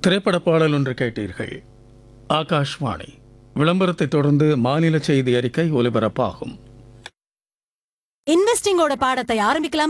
திரைப்பட பாடல் ஒன்று கேட்டீர்கள். ஆகாஷ்வாணி. விளம்பரத்தை தொடர்ந்து மாநில செய்தி அறிக்கை ஒலிபரப்பாகும். இன்வெஸ்டிங்கோட பாடத்தை ஆரம்பிக்கலாம்.